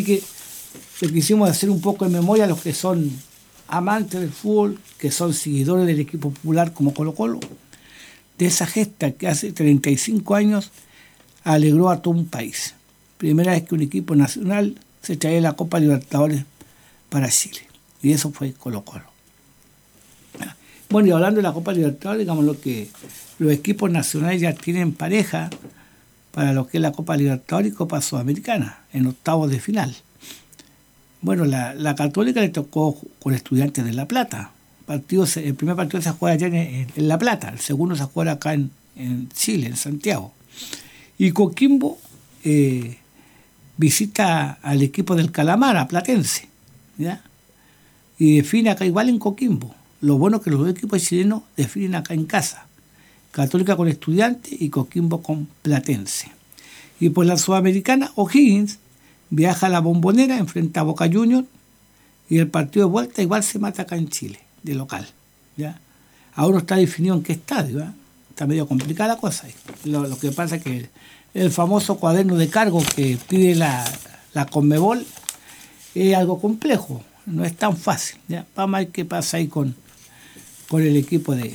que lo quisimos hacer un poco en memoria a los que son amantes del fútbol, que son seguidores del equipo popular como Colo-Colo, de esa gesta que hace 35 años alegró a todo un país. Primera vez que un equipo nacional se traía la Copa Libertadores para Chile. Y eso fue Colo-Colo. Bueno, y hablando de la Copa Libertadores, digamos lo que los equipos nacionales ya tienen pareja para lo que es la Copa Libertadores y Copa Sudamericana, en octavos de final. Bueno, la Católica le tocó con Estudiantes de La Plata. El primer partido se juega allá en La Plata, el segundo se juega acá en Chile, en Santiago. Y Coquimbo visita al equipo del Calamar, a Platense, ¿ya? Y define acá igual en Coquimbo. Lo bueno es que los dos equipos chilenos definen acá en casa. Católica con Estudiantes y Coquimbo con Platense. Y por la Sudamericana, O'Higgins viaja a la Bombonera, enfrenta a Boca Juniors y el partido de vuelta igual se mata acá en Chile, de local, ¿ya? Aún no está definido en qué estadio, ¿eh? Está medio complicada la cosa. Lo que pasa es que el famoso cuaderno de cargo que pide la Conmebol es algo complejo, no es tan fácil, ¿ya? Vamos a ver qué pasa ahí con el equipo de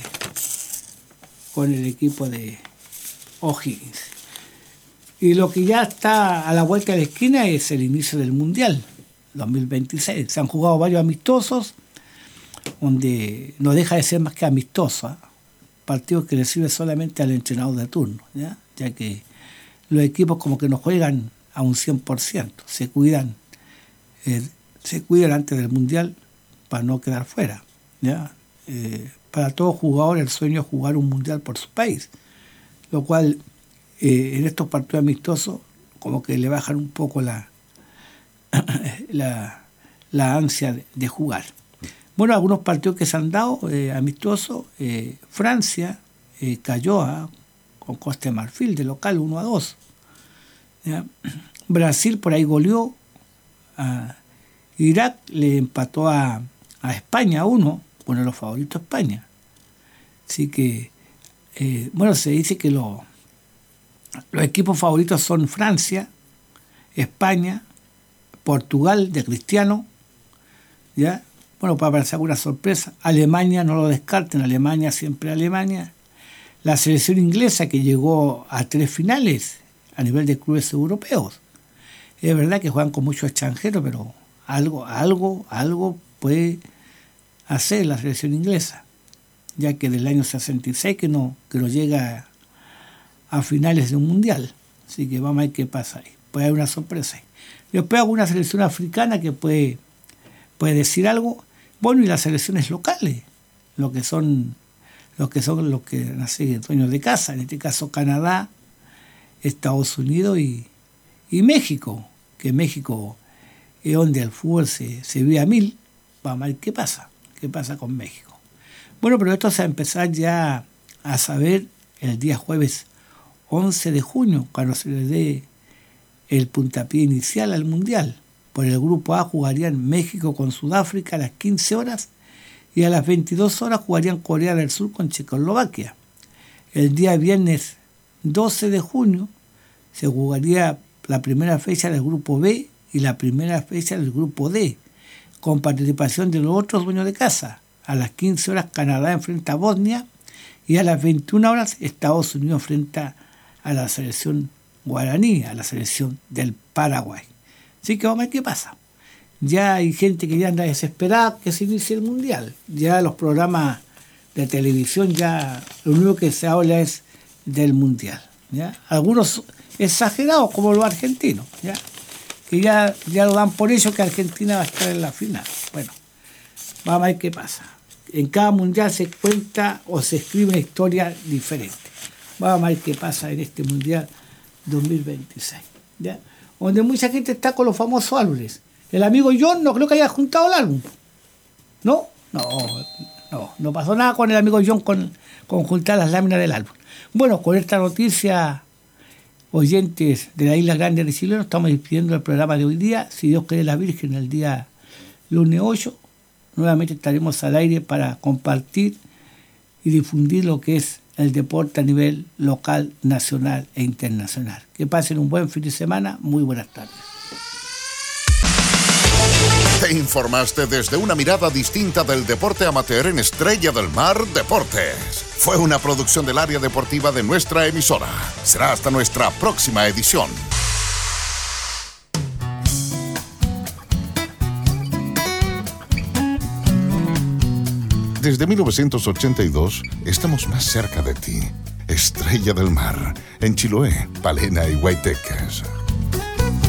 O'Higgins. Y lo que ya está a la vuelta de la esquina es el inicio del Mundial 2026. Se han jugado varios amistosos, donde no deja de ser más que amistoso, ¿eh? Partidos que le sirven solamente al entrenador de turno, ¿ya? Ya que los equipos como que no juegan a un 100%, se cuidan antes del Mundial para no quedar fuera, ¿ya? Para todo jugador el sueño es jugar un Mundial por su país, lo cual en estos partidos amistosos como que le bajan un poco la ansia de jugar. Bueno, algunos partidos que se han dado amistosos, Francia cayó con Costa de Marfil de local 1-2. ¿Ya? Brasil por ahí goleó, Irak le empató a España 1, uno de los favoritos España. Así que, se dice que los equipos favoritos son Francia, España, Portugal de Cristiano, ¿ya? Bueno, para parecer alguna sorpresa, Alemania no lo descarten, Alemania siempre Alemania. La selección inglesa que llegó a 3 finales a nivel de clubes europeos. Es verdad que juegan con muchos extranjeros, pero algo puede hacer la selección inglesa, ya que del año 66 que no llega a finales de un mundial. Así que vamos a ver qué pasa ahí. Puede haber una sorpresa ahí. Después alguna selección africana que puede decir algo. Bueno, y las selecciones locales, los que nacen dueños de casa, en este caso Canadá, Estados Unidos y México, que México es donde el fútbol se vive a 1000. Vamos a ver qué pasa con México. Bueno, pero esto se va a empezar ya a saber el día jueves 11 de junio, cuando se le dé el puntapié inicial al Mundial. Por el grupo A jugarían México con Sudáfrica a las 15 horas y a las 22 horas jugarían Corea del Sur con Checoslovaquia. El día viernes 12 de junio se jugaría la primera fecha del grupo B y la primera fecha del grupo D, con participación de los otros dueños de casa. A las 15 horas Canadá enfrenta a Bosnia y a las 21 horas Estados Unidos enfrenta a la selección guaraní, a la selección del Paraguay. Así que vamos a ver qué pasa. Ya hay gente que ya anda desesperada que se inicie el Mundial. Ya los programas de televisión, ya lo único que se habla es del Mundial, ¿ya? Algunos exagerados como los argentinos, ¿ya? Que ya lo dan por hecho que Argentina va a estar en la final. Bueno, vamos a ver qué pasa. En cada Mundial se cuenta o se escribe una historia diferente. Vamos a ver qué pasa en este Mundial 2026, ¿ya? Donde mucha gente está con los famosos álbumes. El amigo John no creo que haya juntado el álbum. ¿No? No pasó nada con el amigo John con juntar las láminas del álbum. Bueno, con esta noticia, oyentes de la Isla Grande de Chile, nos estamos despidiendo del programa de hoy día. Si Dios quiere la Virgen, el día lunes 8, nuevamente estaremos al aire para compartir y difundir lo que es el deporte a nivel local, nacional e internacional. Que pasen un buen fin de semana. Muy buenas tardes. Te informaste desde una mirada distinta del deporte amateur en Estrella del Mar Deportes. Fue una producción del área deportiva de nuestra emisora. Será hasta nuestra próxima edición. Desde 1982 estamos más cerca de ti. Estrella del Mar, en Chiloé, Palena y Guaytecas.